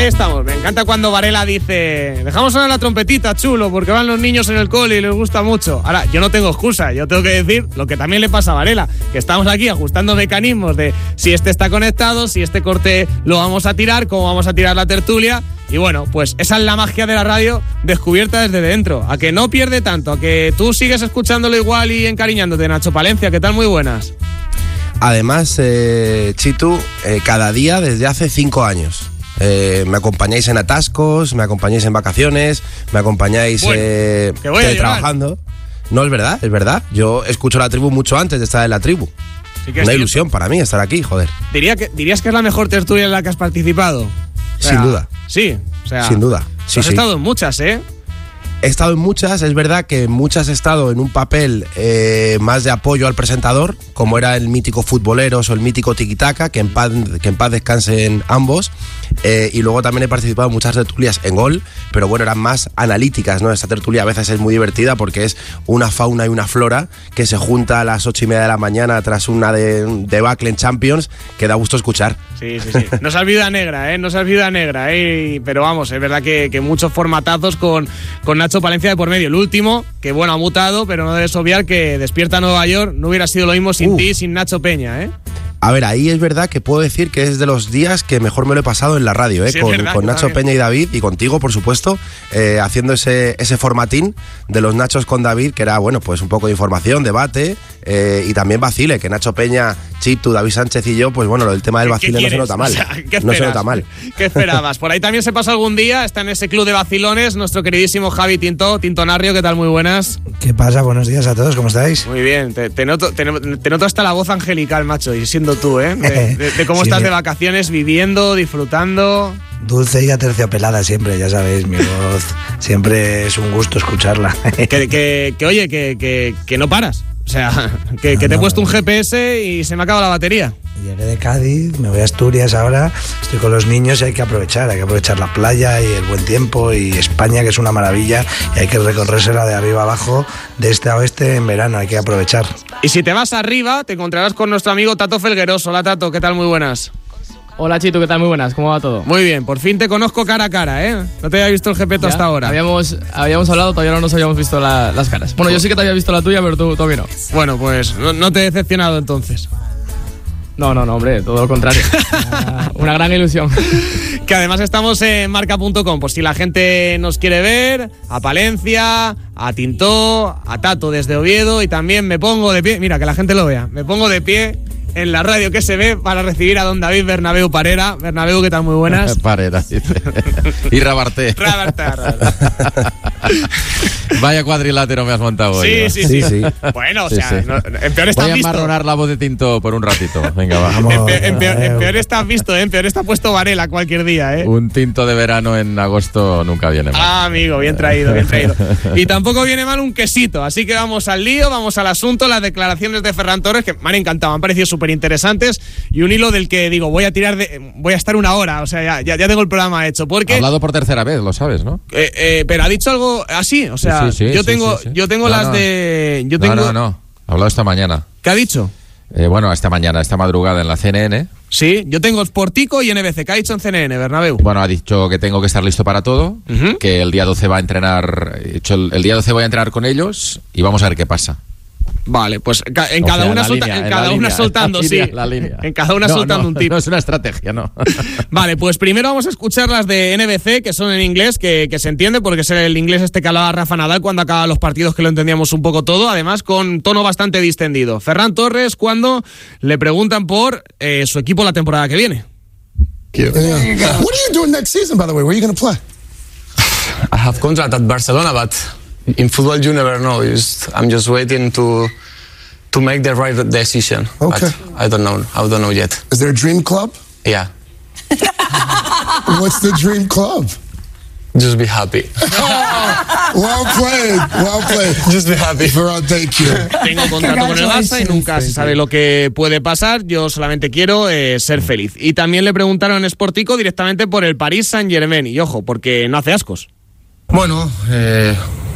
Ahí estamos. Me encanta cuando Varela dice: dejamos sonar la trompetita, chulo, porque van los niños en el cole y les gusta mucho. Ahora, yo no tengo excusa, yo tengo que decir lo que también le pasa a Varela, que estamos aquí ajustando mecanismos de si este está conectado, si este corte lo vamos a tirar, cómo vamos a tirar la tertulia. Y bueno, pues esa es la magia de la radio descubierta desde dentro. A que no pierde tanto, a que tú sigues escuchándolo igual y encariñándote. Nacho Palencia, ¿qué tal? Muy buenas. Además, Chitu, cada día desde hace 5 años. Me acompañáis en atascos, me acompañáis en vacaciones, me acompañáis trabajando. No, es verdad. Yo escucho la tribu mucho antes de estar en la tribu. Sí, una ilusión para mí estar aquí, joder. ¿Dirías que es la mejor tertulia en la que has participado? O sea, sin duda. Sí, o sea, sin duda. Sí, has estado en muchas, ¿eh? He estado en muchas, es verdad que en muchas he estado en un papel más de apoyo al presentador, como era el mítico Futboleros o el mítico Tiki-Taka, que en paz descansen ambos. Y luego también he participado en muchas tertulias en Gol, pero bueno, eran más analíticas, ¿no? Esta tertulia a veces es muy divertida porque es una fauna y una flora que se junta a las 8:30 de la mañana tras una debacle en Champions, que da gusto escuchar. Sí. No seas viuda negra, no seas viuda negra, pero vamos, es verdad que muchos formatazos con Nacho Palencia de por medio. El último, que bueno, ha mutado, pero no debes obviar que Despierta Nueva York no hubiera sido lo mismo sin ti y sin Nacho Peña, A ver, ahí es verdad que puedo decir que es de los días que mejor me lo he pasado en la radio, sí, con Nacho Peña y David, y contigo, por supuesto, haciendo ese formatín de los Nachos con David, que era, bueno, pues un poco de información, debate, y también vacile, que Nacho Peña, Chitu, David Sánchez y yo, pues bueno, el tema del vacile no se nota mal. O sea, no se nota mal. ¿Qué esperabas? Por ahí también se pasa algún día, está en ese club de vacilones, nuestro queridísimo Javi Tintonarrio, ¿qué tal? Muy buenas. ¿Qué pasa? Buenos días a todos, ¿cómo estáis? Muy bien, te noto hasta la voz angelical, macho, y siendo tú, de cómo estás de vacaciones, viviendo, disfrutando. Dulce y aterciopelada siempre, ya sabéis, mi voz siempre es un gusto escucharla. Oye, que no paras. O sea, que te he puesto un GPS y se me acaba la batería. Llegué de Cádiz, me voy a Asturias ahora, estoy con los niños y hay que aprovechar la playa y el buen tiempo y España, que es una maravilla, y hay que recorrérsela de arriba abajo, de este a oeste en verano, hay que aprovechar. Y si te vas arriba, te encontrarás con nuestro amigo Tato Felgueroso. Hola Tato, ¿qué tal? Muy buenas. Hola Chito, ¿qué tal? Muy buenas, ¿cómo va todo? Muy bien, por fin te conozco cara a cara, No te había visto el Gepeto hasta ahora. Habíamos hablado, todavía no nos habíamos visto las caras. Bueno, yo sí que te había visto la tuya, pero tú todavía no. Bueno, pues no te he decepcionado entonces. No, hombre, todo lo contrario. Una gran ilusión. Que además estamos en marca.com, por si la gente nos quiere ver, a Palencia, a Tintó, a Tato desde Oviedo, y también me pongo de pie, mira, que la gente lo vea, me pongo de pie en la radio que se ve para recibir a don David Bernabéu Parera. Bernabéu, ¿qué tal? Muy buenas. Parera, dice. Y Rabarté. Vaya cuadrilátero me has montado hoy. Sí. Bueno, o sea, sí. No, en peor estás visto. Voy a marronar la voz de Tinto por un ratito. Venga, va. En peor estás visto, En peor está puesto Varela cualquier día, Un tinto de verano en agosto nunca viene mal. Ah, amigo, bien traído. Y tampoco viene mal un quesito. Así que vamos al lío, vamos al asunto. Las declaraciones de Ferran Torres, que me han encantado, me han parecido súper interesantes, y un hilo del que digo, voy a estar una hora, o sea, ya tengo el programa hecho, porque... Ha hablado por tercera vez, lo sabes, ¿no? Pero ha dicho algo así, o sea, yo tengo de... No, ha hablado esta mañana. ¿Qué ha dicho? Esta mañana, esta madrugada en la CNN. Sí, yo tengo Sportico y NBC. ¿Qué ha dicho en CNN, Bernabéu? Bueno, ha dicho que tengo que estar listo para todo, que el día 12 va a entrenar, el día 12 voy a entrenar con ellos y vamos a ver qué pasa. Vale, pues en cada una soltando un tip. No es una estrategia, no. Vale, pues primero vamos a escuchar las de NBC, que son en inglés, que se entiende, porque es el inglés que hablaba Rafa Nadal cuando acaba los partidos, que lo entendíamos un poco todo, además con tono bastante distendido. Ferran Torres, cuando le preguntan por su equipo la temporada que viene. What are you doing next season, by the way? Where are you going to play? I have contract at Barcelona, but in football you never know. I'm just waiting to make the right decision. Okay. But I don't know yet. Is there a dream club? Yeah. What's the dream club? Just be happy. Well played. Just be happy. Ferran, thank you. Tengo contrato con el Barça y nunca se sabe lo que puede pasar. Yo solamente quiero ser feliz. Y también le preguntaron en Sportico directamente por el Paris Saint-Germain. Y ojo, porque no hace ascos. Bueno,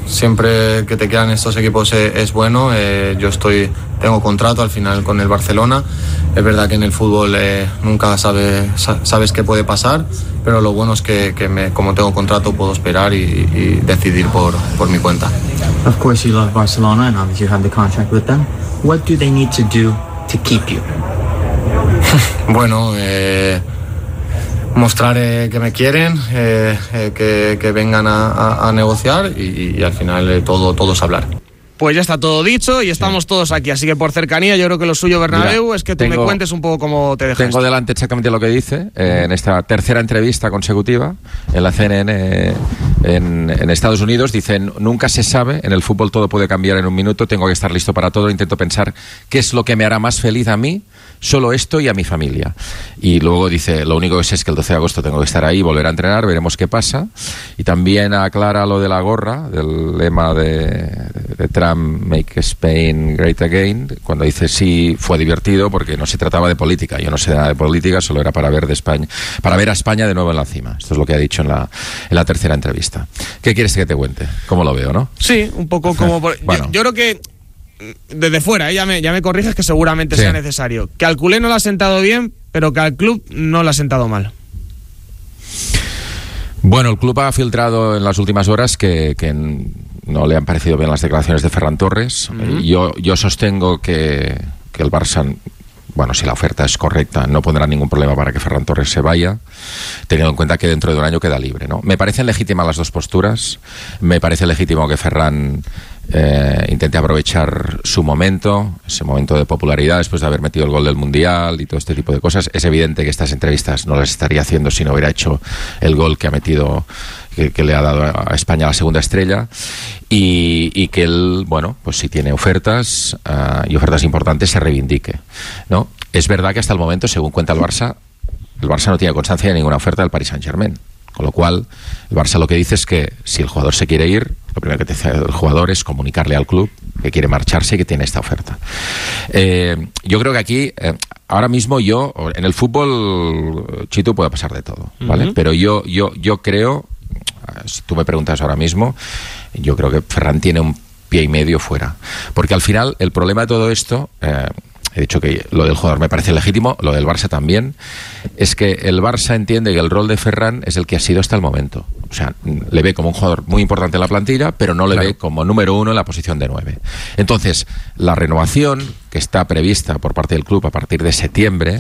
siempre que te quedan estos equipos es bueno. Yo tengo contrato al final con el Barcelona. Es verdad que en el fútbol nunca sabes qué puede pasar, pero lo bueno es que como tengo contrato puedo esperar y decidir por mi cuenta. Of course you love Barcelona and obviously you have the contract with them. What do they need to do to keep you? Bueno, mostrar que me quieren, que vengan a negociar y al final todo es hablar. Pues ya está todo dicho y estamos todos aquí, así que por cercanía yo creo que lo suyo, Bernabéu, es que tú me cuentes un poco cómo te dejas. Tengo delante exactamente lo que dice en esta tercera entrevista consecutiva en la CNN en Estados Unidos. Dicen, nunca se sabe, en el fútbol todo puede cambiar en un minuto, tengo que estar listo para todo, intento pensar qué es lo que me hará más feliz a mí, solo esto y a mi familia. Y luego dice, lo único que sé es que el 12 de agosto tengo que estar ahí, volver a entrenar, veremos qué pasa. Y también aclara lo de la gorra, del lema de Trump, Make Spain Great Again, cuando dice sí, fue divertido porque no se trataba de política. Yo no sé nada de política, solo era para ver a España de nuevo en la cima. Esto es lo que ha dicho en la tercera entrevista. ¿Qué quieres que te cuente? ¿Cómo lo veo, no? Sí, un poco como... Bueno. Yo creo que desde fuera, ya me corriges, que seguramente sea necesario. Que al culé no le ha sentado bien, pero que al club no le ha sentado mal. Bueno, el club ha filtrado en las últimas horas que no le han parecido bien las declaraciones de Ferran Torres. Yo sostengo que el Barça, bueno, si la oferta es correcta, no pondrá ningún problema para que Ferran Torres se vaya, teniendo en cuenta que dentro de un año queda libre, ¿no? Me parecen legítimas las dos posturas. Me parece legítimo que Ferran intente aprovechar su momento, ese momento de popularidad después de haber metido el gol del Mundial y todo este tipo de cosas. Es evidente que estas entrevistas no las estaría haciendo si no hubiera hecho el gol que ha metido, que le ha dado a España la segunda estrella, y que él, bueno, pues si tiene ofertas y ofertas importantes, se reivindique, ¿no? Es verdad que hasta el momento, según cuenta el Barça no tiene constancia de ninguna oferta del Paris Saint-Germain, con lo cual el Barça lo que dice es que si el jugador se quiere ir, lo primero que te dice el jugador es comunicarle al club que quiere marcharse y que tiene esta oferta. Yo creo que aquí, ahora mismo en el fútbol, Chitu, puede pasar de todo, ¿vale? Pero yo creo, si tú me preguntas ahora mismo, yo creo que Ferran tiene un pie y medio fuera. Porque al final, el problema de todo esto, he dicho que lo del jugador me parece legítimo, lo del Barça también, es que el Barça entiende que el rol de Ferran es el que ha sido hasta el momento. O sea, le ve como un jugador muy importante en la plantilla, pero no le ve como número uno en la posición de 9. Entonces, la renovación que está prevista por parte del club a partir de septiembre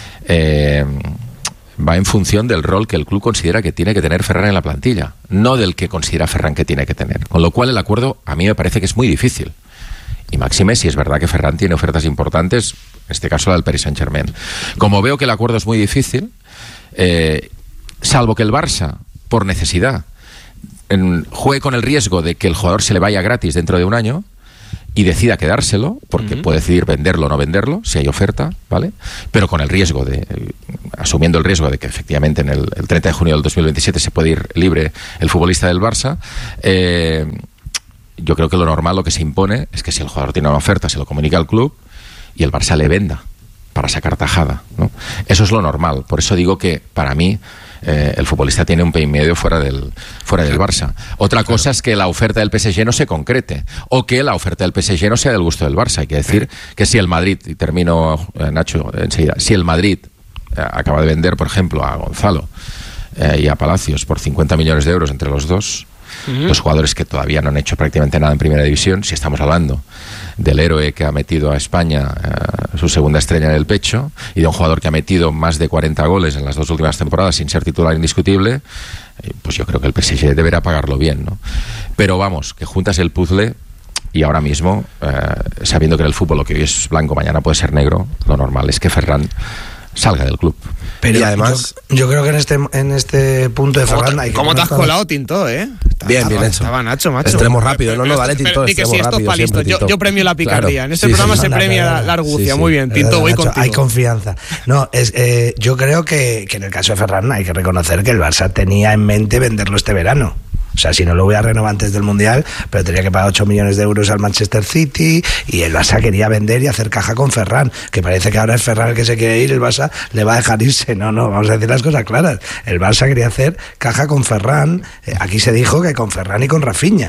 va en función del rol que el club considera que tiene que tener Ferran en la plantilla, no del que considera Ferran que tiene que tener. Con lo cual el acuerdo a mí me parece que es muy difícil. Y máxime si es verdad que Ferran tiene ofertas importantes, en este caso la del Paris Saint-Germain. Como veo que el acuerdo es muy difícil, salvo que el Barça, por necesidad, juegue con el riesgo de que el jugador se le vaya gratis dentro de un año y decida quedárselo, porque puede decidir venderlo o no venderlo, si hay oferta, ¿vale? Pero con el riesgo asumiendo el riesgo de que efectivamente en el 30 de junio del 2027 se puede ir libre el futbolista del Barça. Yo creo que lo normal, lo que se impone, es que si el jugador tiene una oferta, se lo comunica al club y el Barça le venda para sacar tajada, ¿no? Eso es lo normal. Por eso digo que, para mí, el futbolista tiene un pie y medio fuera del Barça. Otra cosa es que la oferta del PSG no se concrete, o que la oferta del PSG no sea del gusto del Barça. Hay que decir que si el Madrid, y termino, Nacho, enseguida, si el Madrid acaba de vender, por ejemplo, a Gonzalo y a Palacios por 50 millones de euros entre los dos, dos jugadores que todavía no han hecho prácticamente nada en primera división, si estamos hablando del héroe que ha metido a España su segunda estrella en el pecho, y de un jugador que ha metido más de 40 goles en las dos últimas temporadas sin ser titular indiscutible, pues yo creo que el PSG deberá pagarlo bien, ¿no? Pero vamos, que juntas el puzzle y ahora mismo, sabiendo que en el fútbol lo que hoy es blanco, mañana puede ser negro, lo normal es que Ferran salga del club. Pero y además, yo creo que en este punto de Ferran hay que... ¿Cómo te has colado, Tinto, Bien hecho. Estaba Nacho, macho. Extremo rápido, dale, Tinto. Ni que si esto es para listo. Yo premio la picardía. Claro. En este programa se premia la argucia. Muy bien, Tinto, voy contigo. Hay confianza. No, yo creo que en el caso de Ferran hay que reconocer que el Barça tenía en mente venderlo este verano. O sea, si no lo voy a renovar antes del Mundial, pero tenía que pagar 8 millones de euros al Manchester City, y el Barça quería vender y hacer caja con Ferran, que parece que ahora es Ferran el que se quiere ir, el Barça le va a dejar irse. No, vamos a decir las cosas claras. El Barça quería hacer caja con Ferran, aquí se dijo que con Ferran y con Rafinha.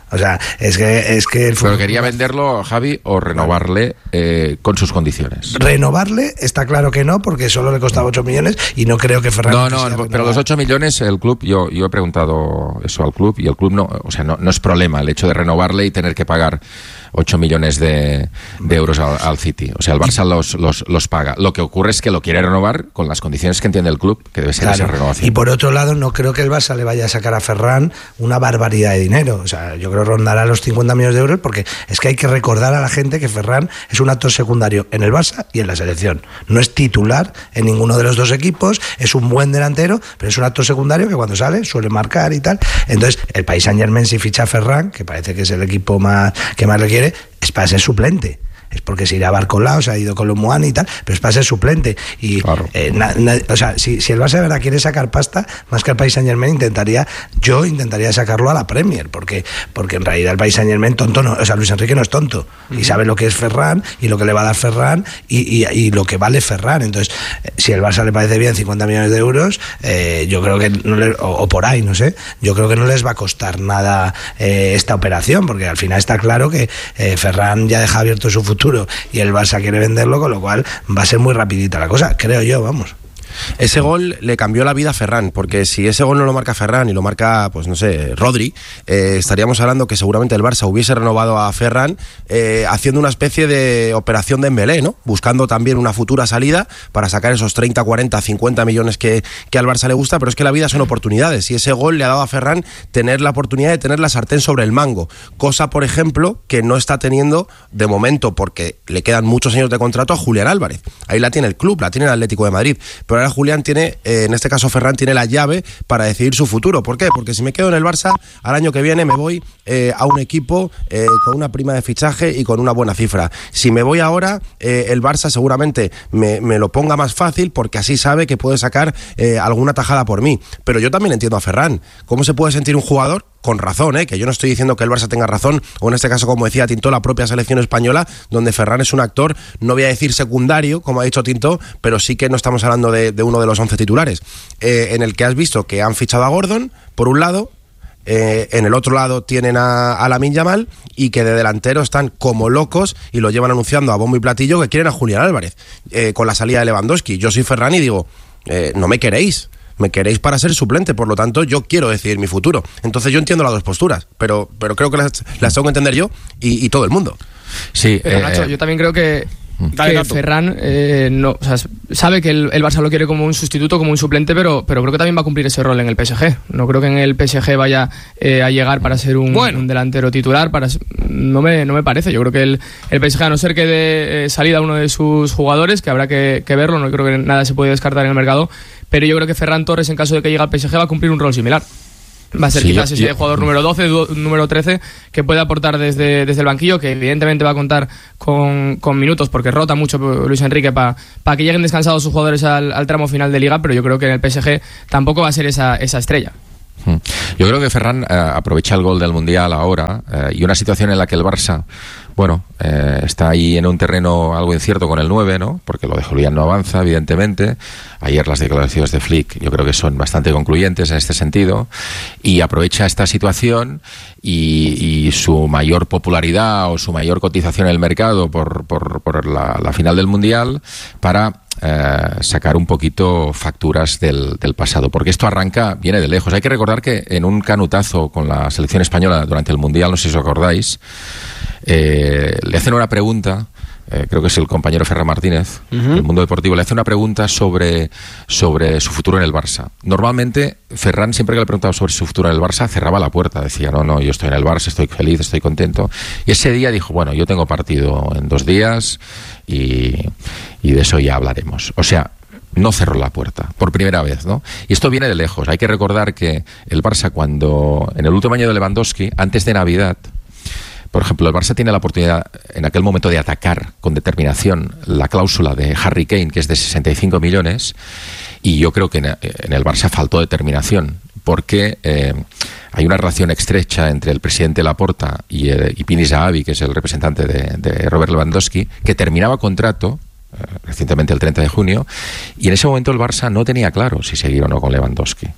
O sea, es que el fútbol... Pero quería venderlo, Javi, o renovarle con sus condiciones. Renovarle, está claro que no, porque solo le costaba 8 millones y no creo que Ferran... No, pero los 8 millones, el club, yo he preguntado eso al club y el club no, o sea, no es problema el hecho de renovarle y tener que pagar 8 millones de euros al City. O sea, el Barça los paga. Lo que ocurre es que lo quiere renovar con las condiciones que entiende el club, que debe ser esa renovación. Y por otro lado, no creo que el Barça le vaya a sacar a Ferran una barbaridad de dinero. O sea, yo creo que rondará los 50 millones de euros, porque es que hay que recordar a la gente que Ferran es un actor secundario en el Barça y en la selección. No es titular en ninguno de los dos equipos, es un buen delantero, pero es un actor secundario que cuando sale suele marcar y tal. Entonces, el Paris Saint-Germain, si ficha a Ferran, que parece que es el equipo que más le quiere, es para ser suplente. Es porque se irá a Barcolao, se ha ido con Lomuani y tal, pero es para ser suplente. Y claro. O sea, si el Barça de verdad quiere sacar pasta, más que el Paris Saint-Germain, intentaría sacarlo a la Premier, porque en realidad el Paris Saint-Germain tonto no, o sea, Luis Enrique no es tonto, y sabe lo que es Ferran y lo que le va a dar Ferran y lo que vale Ferran. Entonces, si el Barça le parece bien 50 millones de euros, yo creo que o por ahí, no sé, yo creo que no les va a costar nada esta operación, porque al final está claro que Ferran ya deja abierto su futuro y el Barça quiere venderlo, con lo cual va a ser muy rapidita la cosa, creo yo, vamos. Ese gol le cambió la vida a Ferran, porque si ese gol no lo marca Ferran y lo marca, pues no sé, Rodri, estaríamos hablando que seguramente el Barça hubiese renovado a Ferran haciendo una especie de operación de Dembélé, ¿no? Buscando también una futura salida para sacar esos 30, 40, 50 millones que al Barça le gusta, pero es que la vida son oportunidades y ese gol le ha dado a Ferran tener la oportunidad de tener la sartén sobre el mango, cosa, por ejemplo, que no está teniendo de momento, porque le quedan muchos años de contrato a Julián Álvarez. Ahí la tiene el club, la tiene el Atlético de Madrid, pero ahora Julián tiene, en este caso Ferran, tiene la llave para decidir su futuro. ¿Por qué? Porque si me quedo en el Barça, al año que viene me voy a un equipo con una prima de fichaje y con una buena cifra. Si me voy ahora, el Barça seguramente me lo ponga más fácil, porque así sabe que puede sacar alguna tajada por mí. Pero yo también entiendo a Ferran. ¿Cómo se puede sentir un jugador? Con razón, que yo no estoy diciendo que el Barça tenga razón, o en este caso, como decía Tintó, la propia selección española, donde Ferran es un actor, no voy a decir secundario, como ha dicho Tintó, pero sí que no estamos hablando de uno de los 11 titulares, en el que has visto que han fichado a Gordon, por un lado, en el otro lado tienen a Lamine Yamal, y que de delantero están como locos y lo llevan anunciando a bombo y platillo que quieren a Julián Álvarez, con la salida de Lewandowski. Yo soy Ferran y digo, no me queréis. Me queréis para ser suplente, por lo tanto yo quiero decidir mi futuro. Entonces yo entiendo las dos posturas, pero creo que las tengo que entender yo y todo el mundo. Sí, Nacho, yo también creo que Ferran no, o sea, sabe que el Barça lo quiere como un sustituto, como un suplente, pero creo que también va a cumplir ese rol en el PSG. No creo que en el PSG vaya a llegar para ser un delantero titular. No me parece. Yo creo que el PSG, a no ser que dé salida a uno de sus jugadores, que habrá que verlo, no creo que nada se puede descartar en el mercado, pero yo creo que Ferran Torres, en caso de que llegue al PSG, va a cumplir un rol similar. Va a ser quizás ese jugador número 12, número 13, que puede aportar desde el banquillo, que evidentemente va a contar con minutos, porque rota mucho Luis Enrique para que lleguen descansados sus jugadores al tramo final de Liga, pero yo creo que en el PSG tampoco va a ser esa estrella. Yo creo que Ferran aprovecha el gol del Mundial ahora y una situación en la que el Barça, bueno, está ahí en un terreno algo incierto con el 9, ¿no? Porque lo de Julián no avanza, evidentemente. Ayer las declaraciones de Flick yo creo que son bastante concluyentes en este sentido, y aprovecha esta situación y su mayor popularidad o su mayor cotización en el mercado por la final del Mundial para sacar un poquito facturas del pasado, porque esto viene de lejos. Hay que recordar que en un canutazo con la selección española durante el Mundial, no sé si os acordáis, le hacen una pregunta, creo que es el compañero Ferran Martínez, del Mundo Deportivo, le hace una pregunta sobre su futuro en el Barça. Normalmente Ferran, siempre que le preguntaba sobre su futuro en el Barça, cerraba la puerta, decía, no, yo estoy en el Barça, estoy feliz, estoy contento, y ese día dijo, bueno, yo tengo partido en 2 días y de eso ya hablaremos. O sea, no cerró la puerta, por primera vez, ¿no? Y esto viene de lejos. Hay que recordar que el Barça, cuando en el último año de Lewandowski, antes de Navidad, por ejemplo, el Barça tiene la oportunidad en aquel momento de atacar con determinación la cláusula de Harry Kane, que es de 65 millones, y yo creo que en el Barça faltó determinación, porque hay una relación estrecha entre el presidente Laporta y Pini Zahavi, que es el representante de Robert Lewandowski, que terminaba contrato recientemente el 30 de junio, y en ese momento el Barça no tenía claro si seguir o no con Lewandowski.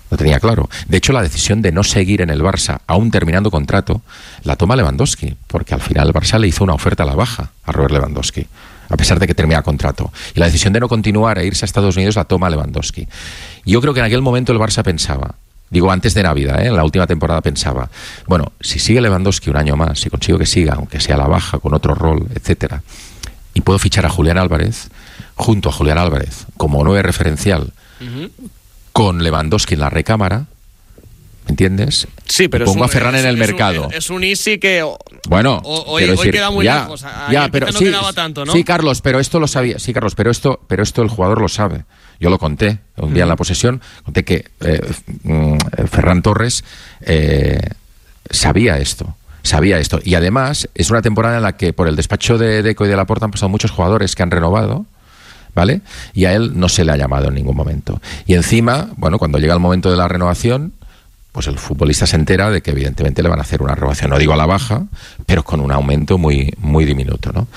Lo tenía claro. De hecho, la decisión de no seguir en el Barça, aún terminando contrato, la toma Lewandowski, porque al final el Barça le hizo una oferta a la baja a Robert Lewandowski, a pesar de que termina contrato. Y la decisión de no continuar e irse a Estados Unidos la toma Lewandowski. Y yo creo que en aquel momento el Barça pensaba, digo antes de Navidad, en la última temporada pensaba, bueno, si sigue Lewandowski un año más, si consigo que siga, aunque sea a la baja, con otro rol, etcétera, y puedo fichar a Julián Álvarez, junto a Julián Álvarez, como 9 referencial, con Lewandowski en la recámara, ¿entiendes? Sí, pero pongo a Ferran en el mercado. Es un easy que bueno, hoy queda muy lejos. Pero no sí, quedaba tanto, ¿no? Sí, Carlos, pero esto lo sabía. Sí, Carlos, pero esto el jugador lo sabe. Yo lo conté un día en la posesión, conté que Ferran Torres sabía esto. Y además es una temporada en la que por el despacho de Deco y de Laporta han pasado muchos jugadores que han renovado, ¿vale? Y a él no se le ha llamado en ningún momento. Y encima, bueno, cuando llega el momento de la renovación, pues el futbolista se entera de que evidentemente le van a hacer una renovación, no digo a la baja, pero con un aumento muy, muy diminuto, ¿no?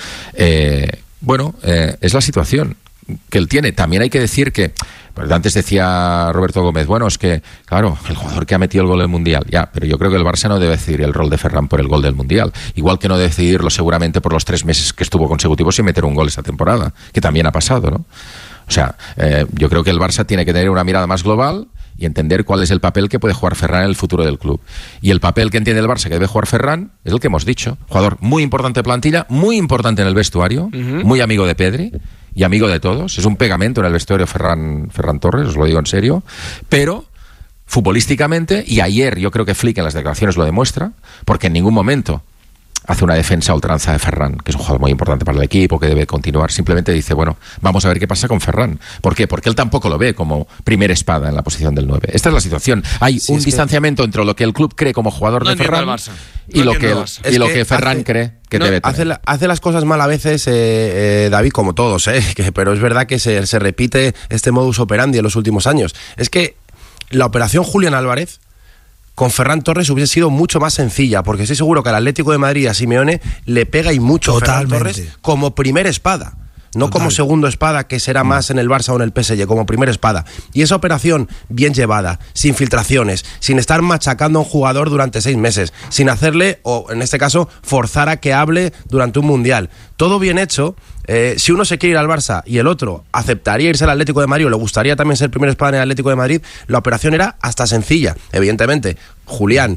Es la situación que él tiene. También hay que decir que, pues antes decía Roberto Gómez, bueno, es que, claro, el jugador que ha metido el gol del Mundial, ya, pero yo creo que el Barça no debe decidir el rol de Ferran por el gol del Mundial, igual que no debe decidirlo seguramente por los 3 meses que estuvo consecutivos sin meter un gol esta temporada, que también ha pasado, ¿no? O sea, yo creo que el Barça tiene que tener una mirada más global y entender cuál es el papel que puede jugar Ferran en el futuro del club. Y el papel que entiende el Barça que debe jugar Ferran es el que hemos dicho. Jugador muy importante de plantilla, muy importante en el vestuario, muy amigo de Pedri y amigo de todos. Es un pegamento en el vestuario Ferran Torres, os lo digo en serio. Pero futbolísticamente, y ayer yo creo que Flick en las declaraciones lo demuestra, porque en ningún momento hace una defensa a ultranza de Ferran, que es un jugador muy importante para el equipo, que debe continuar. Simplemente dice, bueno, vamos a ver qué pasa con Ferran. ¿Por qué? Porque él tampoco lo ve como primera espada en la posición del 9. Esta es la situación. Hay un distanciamiento entre lo que el club cree como jugador de Ferran y lo que Ferran cree que debe tener. Hace las cosas mal a veces, David, como todos, pero es verdad que se repite este modus operandi en los últimos años. Es que la operación Julián Álvarez con Ferran Torres hubiese sido mucho más sencilla, porque estoy seguro que al Atlético de Madrid, a Simeone, le pega y mucho Ferran Torres como primera espada. No como segundo espada, que será más en el Barça o en el PSG, como primera espada. Y esa operación bien llevada, sin filtraciones, sin estar machacando a un jugador durante 6 meses, sin hacerle, o en este caso, forzar a que hable durante un mundial. Todo bien hecho. Si uno se quiere ir al Barça y el otro aceptaría irse al Atlético de Madrid o le gustaría también ser primera espada en el Atlético de Madrid, la operación era hasta sencilla. Evidentemente, Julián,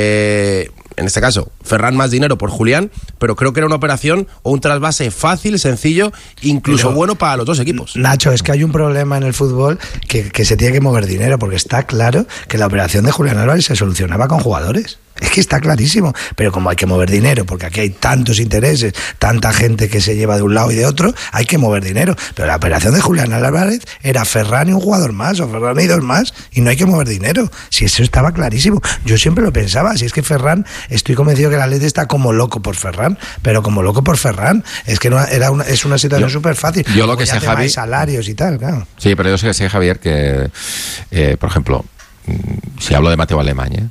en este caso, Ferran más dinero por Julián, pero creo que era una operación o un trasvase fácil, sencillo, incluso bueno para los dos equipos. Nacho, es que hay un problema en el fútbol que se tiene que mover dinero, porque está claro que la operación de Julián Álvarez se solucionaba con jugadores. Es que está clarísimo, pero como hay que mover dinero, porque aquí hay tantos intereses, tanta gente que se lleva de un lado y de otro, hay que mover dinero. Pero la operación de Julián Álvarez era Ferran y un jugador más, o Ferran y 2 más, y no hay que mover dinero. Si eso estaba clarísimo. Yo siempre lo pensaba, si es que Ferran, estoy convencido que el Atleti está como loco por Ferran, pero como loco por Ferran. Es que es una situación súper fácil. Yo lo que sé, Javi, salarios y tal, claro. Sí, pero yo sé, Javier, que, por ejemplo, si hablo de Mateo Alemany,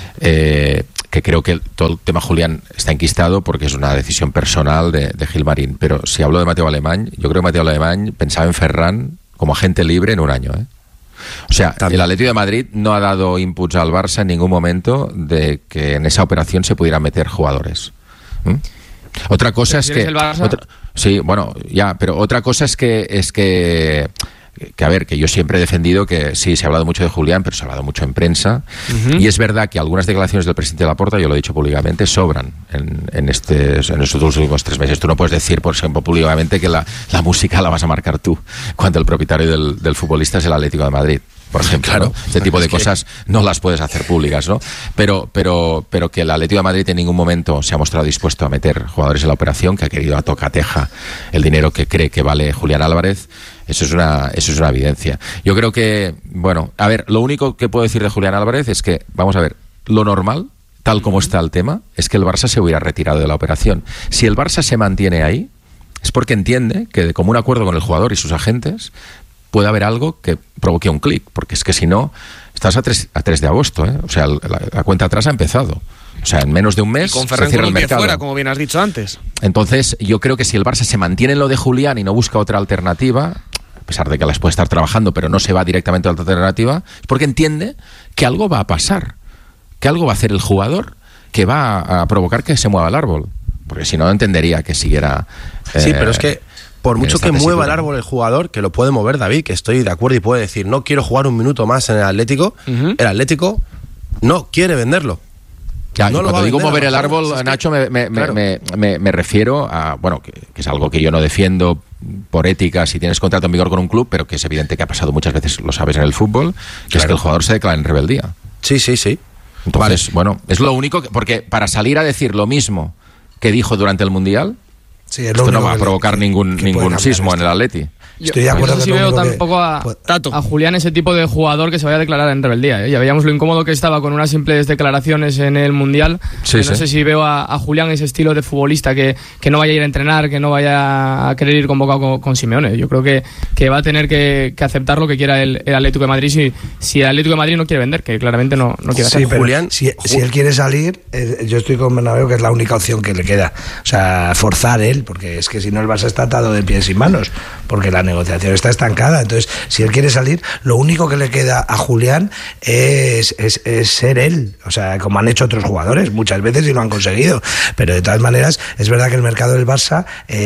que creo que todo el tema Julián está enquistado porque es una decisión personal de Gilmarín, pero si hablo de Mateo Alemany, yo creo que Mateo Alemany pensaba en Ferran como agente libre en un año, O sea, el Atlético de Madrid no ha dado inputs al Barça en ningún momento de que en esa operación se pudieran meter jugadores. Otra cosa es que sí, bueno, ya, pero otra cosa es que a ver, que yo siempre he defendido que sí, se ha hablado mucho de Julián, pero se ha hablado mucho en prensa, y es verdad que algunas declaraciones del presidente Laporta, yo lo he dicho públicamente, sobran en estos últimos 3 meses. Tú no puedes decir, por ejemplo, públicamente que la música la vas a marcar tú, cuando el propietario del futbolista es el Atlético de Madrid, por ejemplo, claro, ¿no? Este tipo de cosas no las puedes hacer públicas, ¿no? Pero que el Atlético de Madrid en ningún momento se ha mostrado dispuesto a meter jugadores en la operación, que ha querido a tocateja el dinero que cree que vale Julián Álvarez. Eso es una evidencia. Yo creo que, bueno, a ver, lo único que puedo decir de Julián Álvarez es que, vamos a ver, lo normal, tal como está el tema, es que el Barça se hubiera retirado de la operación. Si el Barça se mantiene ahí, es porque entiende que de común acuerdo con el jugador y sus agentes puede haber algo que provoque un clic, porque es que si no, estás a 3 de agosto, O sea, la cuenta atrás ha empezado. O sea, en menos de un mes con Ferran se cierra el mercado. Fuera, como bien has dicho antes. Entonces, yo creo que si el Barça se mantiene en lo de Julián y no busca otra alternativa, pesar de que las puede estar trabajando, pero no se va directamente a la alternativa, es porque entiende que algo va a pasar, que algo va a hacer el jugador que va a provocar que se mueva el árbol. Porque si no, entendería que siguiera... sí, pero es que por mucho que mueva el árbol el jugador, que lo puede mover David, que estoy de acuerdo y puede decir, no quiero jugar un minuto más en el Atlético, el Atlético no quiere venderlo. Ya, no cuando digo mover el árbol, Nacho, me refiero a, bueno, que es algo que yo no defiendo por ética si tienes contrato en vigor con un club, pero que es evidente que ha pasado muchas veces, lo sabes, en el fútbol, que es que el jugador se declara en rebeldía. Sí. Entonces, bueno, es lo único, porque para salir a decir lo mismo que dijo durante el Mundial, esto no va a provocar ningún sismo en el Atleti. Estoy de acuerdo. No sé si veo tampoco a Julián ese tipo de jugador que se vaya a declarar en rebeldía. Ya veíamos lo incómodo que estaba con unas simples declaraciones en el Mundial. No sé si veo a Julián ese estilo de futbolista que no vaya a ir a entrenar, que no vaya a querer ir convocado con Simeone. Yo creo que va a tener que aceptar lo que quiera el Atlético de Madrid si el Atlético de Madrid no quiere vender, que claramente no quiere hacer. Sí, pero Julián, si él quiere salir, yo estoy con Bernabéu que es la única opción que le queda. O sea, forzar él, porque es que si no el Barça está atado de pies y manos, porque la negociación está estancada. Entonces, si él quiere salir, lo único que le queda a Julián es ser él. O sea, como han hecho otros jugadores muchas veces y lo han conseguido. Pero de todas maneras, es verdad que el mercado del Barça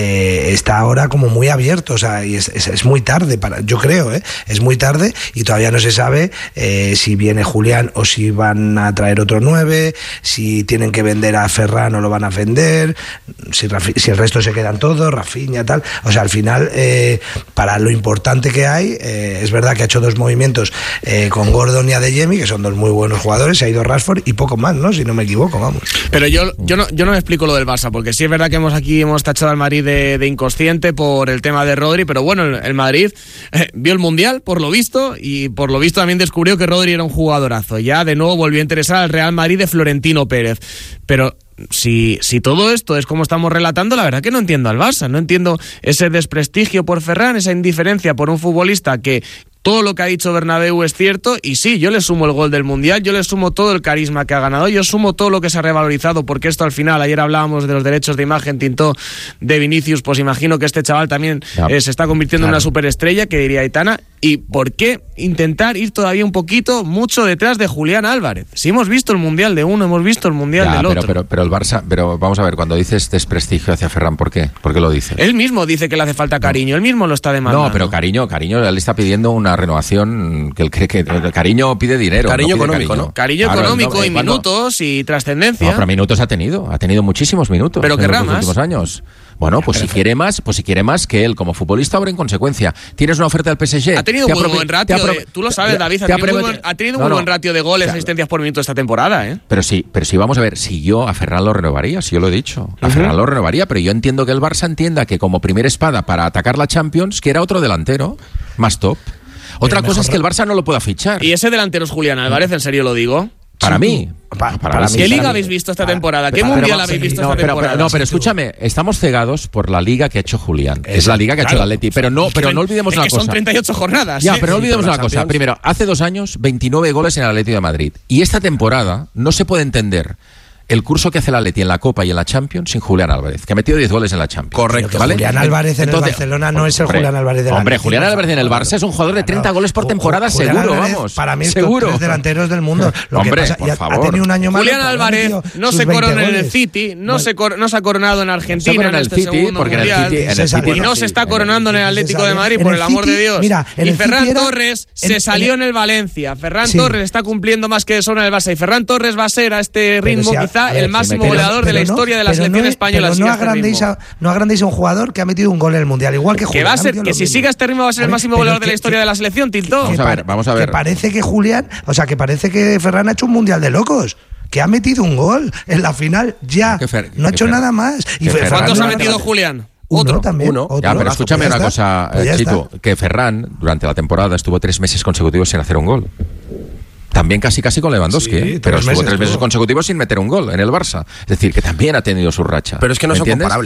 está ahora como muy abierto. O sea, y es muy tarde, yo creo, es muy tarde y todavía no se sabe si viene Julián o si van a traer otro 9, si tienen que vender a Ferran o lo van a vender, si el resto se quedan todos, Rafinha, tal. O sea, al final, para lo importante que hay, es verdad que ha hecho 2 movimientos con Gordon y Adeyemi, que son 2 muy buenos jugadores, se ha ido Rashford y poco más, ¿no? Si no me equivoco, vamos. Pero yo no me explico lo del Barça, porque sí es verdad que hemos tachado al Madrid de inconsciente por el tema de Rodri, pero bueno, el Madrid vio el Mundial, por lo visto, y por lo visto también descubrió que Rodri era un jugadorazo. Ya de nuevo volvió a interesar al Real Madrid de Florentino Pérez. Pero si todo esto es como estamos relatando, la verdad que no entiendo al Barça, no entiendo ese desprestigio por Ferran, esa indiferencia por un futbolista que todo lo que ha dicho Bernabéu es cierto, y sí, yo le sumo el gol del Mundial, yo le sumo todo el carisma que ha ganado, yo sumo todo lo que se ha revalorizado, porque esto al final, ayer hablábamos de los derechos de imagen, Tintó, de Vinicius, pues imagino que este chaval también se está convirtiendo en una superestrella, que diría Aitana, y ¿por qué intentar ir todavía un poquito, mucho detrás de Julián Álvarez? Si hemos visto el Mundial de uno, hemos visto el Mundial del otro. Pero el Barça, pero vamos a ver, cuando dices desprestigio hacia Ferran, ¿por qué? ¿Por qué lo dices? Él mismo dice que le hace falta cariño, él mismo lo está demandando. No, pero cariño, él está pidiendo una renovación, que él cree que cariño pide dinero. Cariño no económico, ¿no? Cariño económico y minutos y trascendencia. No, pero minutos ha tenido muchísimos minutos. Pero querrá más. En los últimos años. Bueno, pues si quiere más que él como futbolista, obra en consecuencia. Tienes una oferta del PSG. Ha tenido muy buen ratio, tú lo sabes, David, ha tenido muy buen ratio de goles, asistencias por minuto esta temporada, ¿eh? Pero sí, vamos a ver, si yo a Ferran lo renovaría, si yo lo he dicho. A Ferran lo renovaría, pero yo entiendo que el Barça entienda que como primera espada para atacar la Champions, quiera otro delantero más top. Otra cosa es que el Barça no lo pueda fichar. ¿Y ese delantero es Julián Álvarez? ¿En serio lo digo? Para mí. ¿Qué liga habéis visto esta temporada? ¿Qué mundial habéis visto esta temporada? Pero escúchame, estamos cegados por la liga que ha hecho Julián. Es la liga que ha hecho el Atleti. Pero no olvidemos una cosa. Son 38 jornadas. Ya, pero no olvidemos una cosa. Primero, hace 2 años, 29 goles en el Atleti de Madrid. Y esta temporada no se puede entender el curso que hace el Atleti en la Copa y en la Champions sin Julián Álvarez, que ha metido 10 goles en la Champions. Correcto, ¿vale? Julián Álvarez en el Barcelona no es el Julián Álvarez de la Hombre, Julián Álvarez en el Barça es un jugador de 30 goles por temporada, Julián seguro, Álvarez, vamos. Para mí es seguro. Top 3 delanteros del mundo. Hombre, por favor. Ha tenido un año malo. Julián Álvarez no se corona en el City, no se ha coronado en Argentina en este segundo mundial, y no se está coronando en el Atlético de Madrid, por el amor de Dios. Y Ferran Torres se salió en el Valencia. Ferran Torres está cumpliendo más que de sobra en el Barça, y Ferran Torres va a ser a este ritmo quizá el máximo goleador de la historia de la selección española. No agrandéis a un jugador que ha metido un gol en el Mundial, igual que Julián. Que va a ser, que si siga este ritmo va a ser el máximo goleador de la historia de la selección, Tintó. Vamos a ver. Que parece que Julián, que parece que Ferran ha hecho un Mundial de locos. Que ha metido un gol en la final ya. No ha hecho nada más. ¿Cuántos ha metido Julián? Otro también. Otro. Ya, pero escúchame una cosa, Chito, que Ferran durante la temporada estuvo 3 meses consecutivos sin hacer un gol. También casi con Lewandowski, pero estuvo 3 meses consecutivos sin meter un gol en el Barça. Es decir, que también ha tenido su racha. Pero es que no son comparables.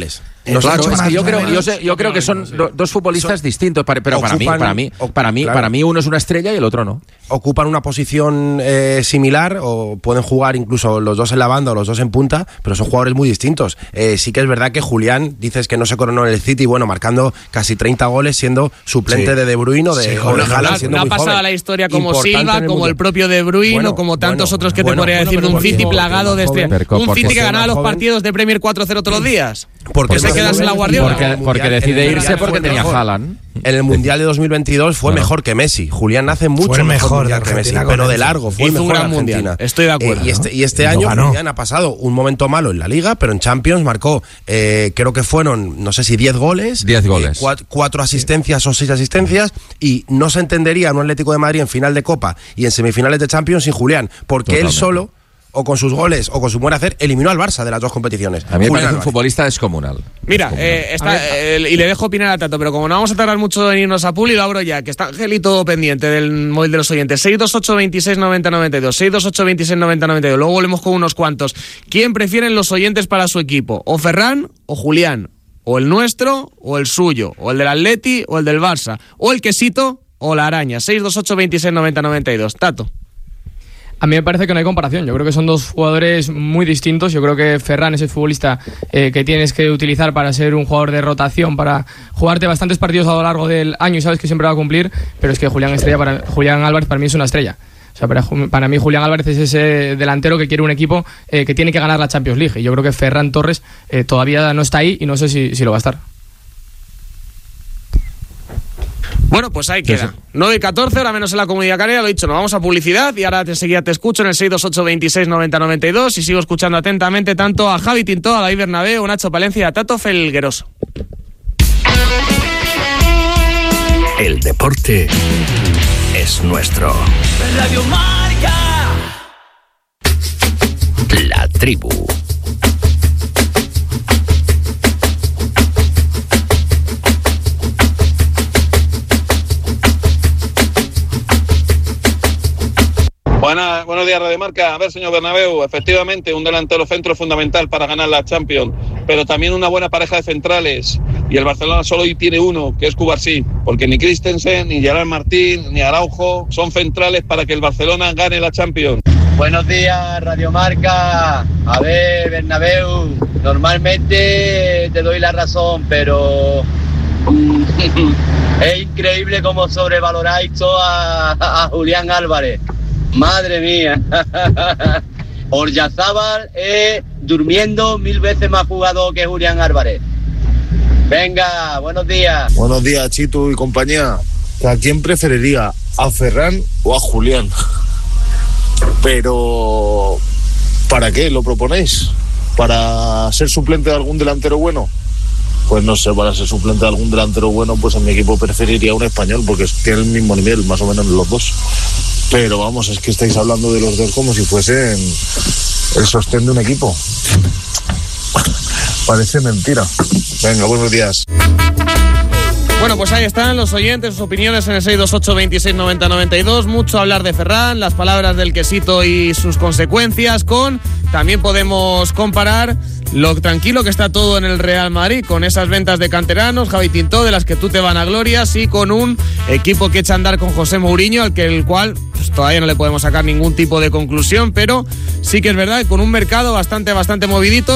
Claro, es que yo creo que son dos futbolistas distintos, pero para mí uno es una estrella y el otro no. Ocupan una posición similar o pueden jugar incluso los dos en la banda o los dos en punta, pero son jugadores muy distintos. Sí que es verdad que Julián, dices que no se coronó en el City, bueno, marcando casi 30 goles siendo suplente de De Bruyne o de Haaland siendo muy joven. No ha pasado la historia como Silva, como el propio De Bruyne o como tantos otros que te podría decir de un City plagado de estrellas. Un City que ganaba los partidos de Premier 4-0 todos los días. Porque se quedas en la Guardiola. Porque decide irse porque tenía Haaland. En el Mundial de 2022 fue mejor que Messi. Julián hace mucho mejor que Messi, pero de largo fue mejor en Argentina. Estoy de acuerdo. Y este año Julián ha pasado un momento malo en la Liga, pero en Champions marcó, creo que fueron, no sé si 10 goles. 10 goles. 4 asistencias o 6 asistencias, y no se entendería un Atlético de Madrid en final de Copa y en semifinales de Champions sin Julián, porque Totalmente. Él solo, o con sus goles o con su buen hacer, eliminó al Barça de las dos competiciones. A mí me parece un futbolista descomunal. Mira, y le dejo opinar a Tato, pero como no vamos a tardar mucho en irnos a Puli, lo abro ya, que está Angelito pendiente del móvil de los oyentes. 628 26 90 92, 628 26 90 92. Luego volvemos con unos cuantos. ¿Quién prefieren los oyentes para su equipo? ¿O Ferran o Julián? ¿O el nuestro o el suyo? ¿O el del Atleti o el del Barça? ¿O el quesito o la araña? 628 26 90 92. Tato. A mí me parece que no hay comparación. Yo creo que son dos jugadores muy distintos. Yo creo que Ferran es el futbolista que tienes que utilizar para ser un jugador de rotación, para jugarte bastantes partidos a lo largo del año y sabes que siempre va a cumplir, pero es que Julián Álvarez para mí es una estrella. O sea, para mí Julián Álvarez es ese delantero que quiere un equipo que tiene que ganar la Champions League. Y yo creo que Ferran Torres todavía no está ahí y no sé si lo va a estar. Bueno, pues ahí queda. 9:14, ahora menos en la Comunidad Canaria, lo he dicho, nos vamos a publicidad y ahora enseguida te escucho en el 628 26 90 92 y sigo escuchando atentamente tanto a Javi Tintó, a David Bernabéu, a Nacho Palencia y a Tato Felgueroso. El deporte es nuestro. Radio Marca. La tribu. Buenos días, Radio Marca. A ver, señor Bernabéu, efectivamente un delantero centro es fundamental para ganar la Champions, pero también una buena pareja de centrales, y el Barcelona solo hoy tiene uno, que es Cubarsí, porque ni Christensen, ni Gerard Martín, ni Araujo son centrales para que el Barcelona gane la Champions. Buenos días, Radio Marca. A ver, Bernabéu, normalmente te doy la razón, pero es increíble cómo sobrevaloráis todo a Julián Álvarez. Madre mía. Oryazábal durmiendo 1000 veces más jugador que Julián Álvarez. Venga, buenos días. Buenos días, Chito y compañía. ¿A quién preferiría? ¿A Ferran o a Julián? Pero ¿para qué lo proponéis? ¿Para ser suplente de algún delantero bueno? Pues no sé, para ser suplente de algún delantero bueno, pues en mi equipo preferiría un español, porque tiene el mismo nivel, más o menos los dos. Pero vamos, es que estáis hablando de los dos como si fuesen el sostén de un equipo. Parece mentira. Venga, buenos días. Bueno, pues ahí están los oyentes, sus opiniones en el 628 26 90 92. Mucho hablar de Ferran, las palabras del quesito y sus consecuencias también podemos comparar lo tranquilo que está todo en el Real Madrid, con esas ventas de canteranos, Javi Tintó, de las que tú te vanaglorias, y con un equipo que echa a andar con José Mourinho, el cual pues, todavía no le podemos sacar ningún tipo de conclusión, pero sí que es verdad que con un mercado bastante movidito.